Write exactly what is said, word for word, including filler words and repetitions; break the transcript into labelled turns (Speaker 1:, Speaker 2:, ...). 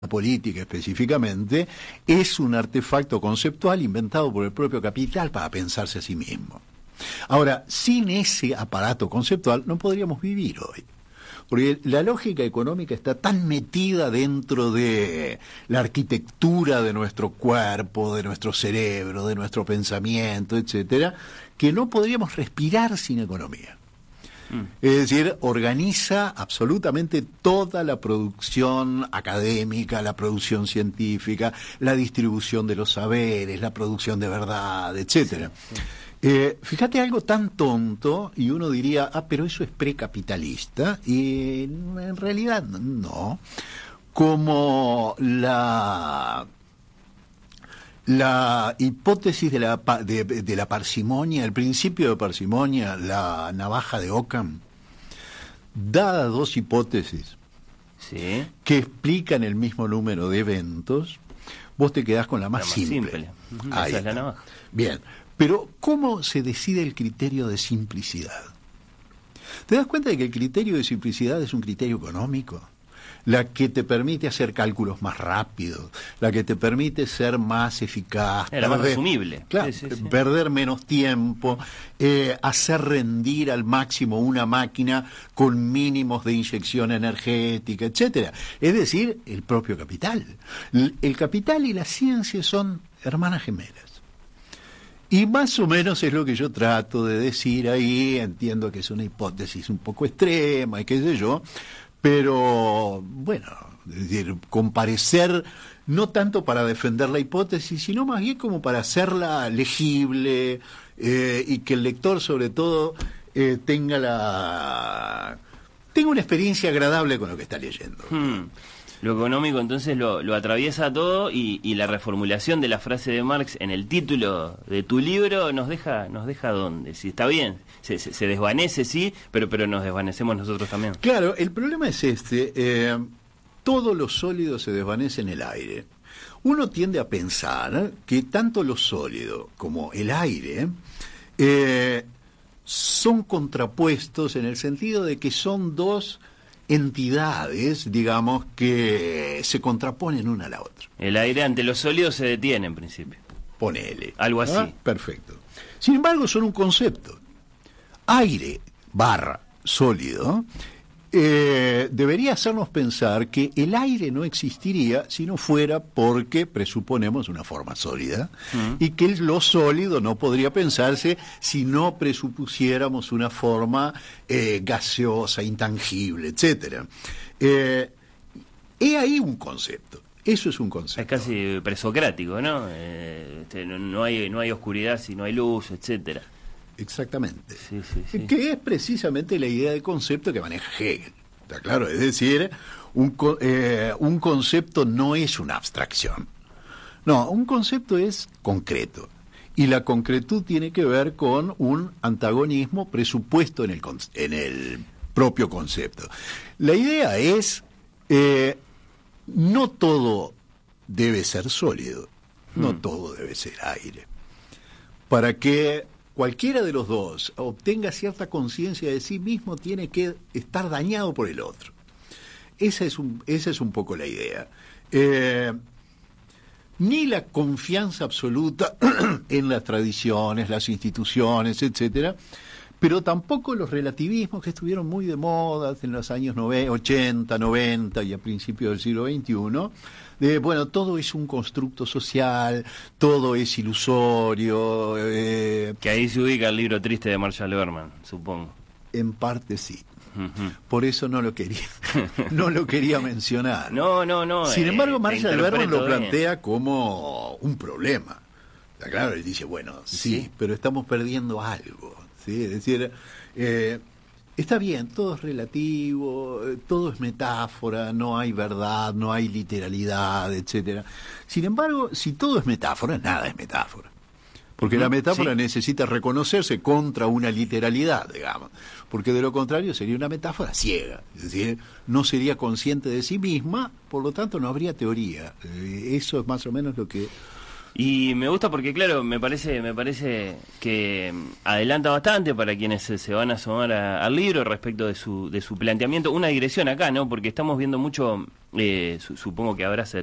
Speaker 1: política específicamente, es un artefacto conceptual inventado por el propio capital para pensarse a sí mismo. Ahora, sin ese aparato conceptual no podríamos vivir hoy. Porque la lógica económica está tan metida dentro de la arquitectura de nuestro cuerpo, de nuestro cerebro, de nuestro pensamiento, etcétera, que no podríamos respirar sin economía. Es decir, organiza absolutamente toda la producción académica, la producción científica, la distribución de los saberes, la producción de verdad, etcétera. Sí, sí. Eh, fíjate algo tan tonto y uno diría, ah, pero eso es precapitalista, y en realidad no, como la... La hipótesis de la, de, de la parsimonia, el principio de parsimonia, la navaja de Occam, da dos hipótesis
Speaker 2: sí.
Speaker 1: que explican el mismo número de eventos, vos te quedás con la más,
Speaker 2: la más
Speaker 1: simple.
Speaker 2: simple. Uh-huh.
Speaker 1: Ahí
Speaker 2: Esa
Speaker 1: está.
Speaker 2: es la navaja.
Speaker 1: Bien, pero ¿cómo se decide el criterio de simplicidad? ¿Te das cuenta de que el criterio de simplicidad es un criterio económico? La que te permite hacer cálculos más rápidos, la que te permite ser más eficaz,
Speaker 2: Era más resumible.
Speaker 1: Claro,
Speaker 2: sí, sí, sí.
Speaker 1: perder menos tiempo, eh, hacer rendir al máximo una máquina con mínimos de inyección energética, etcétera. Es decir, el propio capital. El capital y la ciencia son hermanas gemelas. Y más o menos es lo que yo trato de decir ahí. Entiendo que es una hipótesis un poco extrema y qué sé yo, pero, bueno, es decir, comparecer no tanto para defender la hipótesis, sino más bien como para hacerla legible eh, y que el lector, sobre todo, eh, tenga la tenga una experiencia agradable con lo que está leyendo.
Speaker 2: Hmm. Lo económico entonces lo, lo atraviesa todo y, y la reformulación de la frase de Marx en el título de tu libro nos deja nos deja dónde. Si está bien, se, se, se desvanece, sí, pero pero nos desvanecemos nosotros también.
Speaker 1: Claro, el problema es este, eh, todo lo sólido se desvanece en el aire. Uno tiende a pensar que tanto lo sólido como el aire eh, son contrapuestos en el sentido de que son dos entidades, digamos, que se contraponen una a la otra.
Speaker 2: El aire ante lo sólido se detiene en principio.
Speaker 1: Ponele.
Speaker 2: Algo así.
Speaker 1: ¿Ah? Perfecto. Sin embargo, son un concepto. Aire barra sólido eh, debería hacernos pensar que el aire no existiría si no fuera porque presuponemos una forma sólida uh-huh. y que lo sólido no podría pensarse si no presupusiéramos una forma eh, gaseosa, intangible, etcétera. Eh, he ahí un concepto. Eso es un concepto.
Speaker 2: Es casi presocrático, ¿no? Eh, este, no, no hay no hay oscuridad si no hay luz, etcétera.
Speaker 1: Exactamente.
Speaker 2: Sí, sí, sí.
Speaker 1: Que es precisamente la idea de concepto que maneja Hegel. ¿Está claro? Es decir, un, eh, un concepto no es una abstracción. No, un concepto es concreto. Y la concretud tiene que ver con un antagonismo presupuesto en el, en el propio concepto. La idea es, eh, no todo debe ser sólido, no hmm. todo debe ser aire. Para que cualquiera de los dos obtenga cierta conciencia de sí mismo, tiene que estar dañado por el otro. Esa es un, esa es un poco la idea. Eh, ni la confianza absoluta en las tradiciones, las instituciones, etcétera, pero tampoco los relativismos que estuvieron muy de moda en los años ochenta, noventa y a principios del siglo veintiuno, de, bueno, todo es un constructo social, todo es ilusorio. Eh,
Speaker 2: que ahí se ubica el libro triste de Marshall Berman, supongo.
Speaker 1: En parte sí.
Speaker 2: Uh-huh.
Speaker 1: Por eso no lo quería no lo quería mencionar.
Speaker 2: No, no, no.
Speaker 1: Sin embargo,
Speaker 2: eh,
Speaker 1: Marshall Berman lo plantea
Speaker 2: bien.
Speaker 1: como un problema. Claro, él dice, bueno, sí, sí, pero estamos perdiendo algo. ¿Sí? Es decir, eh, está bien, todo es relativo, todo es metáfora, no hay verdad, no hay literalidad, etcétera. Sin embargo, si todo es metáfora, nada es metáfora. Porque la metáfora sí. necesita reconocerse contra una literalidad, digamos. Porque de lo contrario sería una metáfora ciega. Es decir, no sería consciente de sí misma, por lo tanto no habría teoría. Eh, eso es más o menos lo que
Speaker 2: Y me gusta porque, claro, me parece me parece que adelanta bastante para quienes se, se van a asomar a- al libro respecto de su de su planteamiento. Una digresión acá, ¿no? Porque estamos viendo mucho, eh, su- supongo que habrás